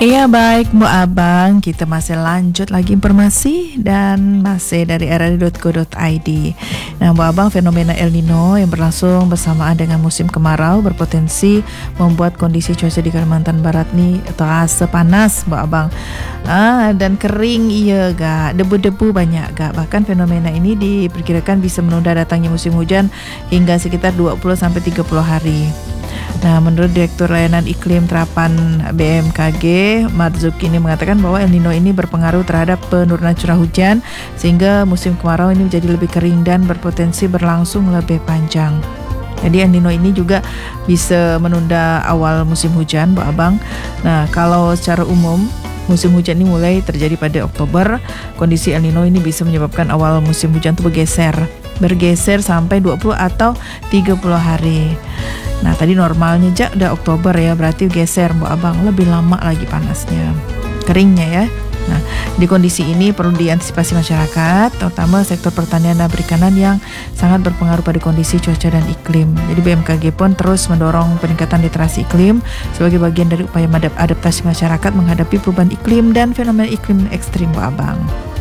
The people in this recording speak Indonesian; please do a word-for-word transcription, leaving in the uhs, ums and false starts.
Iya baik Bu Abang, kita masih lanjut lagi informasi dan masih dari r r i dot co dot i d. Nah Bu Abang, fenomena El Nino yang berlangsung bersamaan dengan musim kemarau berpotensi membuat kondisi cuaca di Kalimantan Barat nih terasa panas Bu Abang, ah, dan kering iya gak, debu-debu banyak gak. Bahkan fenomena ini diperkirakan bisa menunda datangnya musim hujan hingga sekitar dua puluh sampai tiga puluh hari. Nah, menurut Direktur Layanan Iklim Terapan B M K G, Marzuki ini mengatakan bahwa El Nino ini berpengaruh terhadap penurunan curah hujan sehingga musim kemarau ini menjadi lebih kering dan berpotensi berlangsung lebih panjang. Jadi El Nino ini juga bisa menunda awal musim hujan, Bu Abang. Nah, kalau secara umum musim hujan ini mulai terjadi pada Oktober. Kondisi El Nino ini bisa menyebabkan awal musim hujan itu bergeser, bergeser sampai dua puluh atau tiga puluh hari. Nah, tadi normalnya jak udah Oktober ya, berarti geser Bu Abang, lebih lama lagi panasnya, keringnya ya. Nah, di kondisi ini perlu diantisipasi masyarakat, terutama sektor pertanian dan perikanan yang sangat berpengaruh pada kondisi cuaca dan iklim. Jadi B M K G pun terus mendorong peningkatan literasi iklim sebagai bagian dari upaya adaptasi masyarakat menghadapi perubahan iklim dan fenomena iklim ekstrim Bu Abang.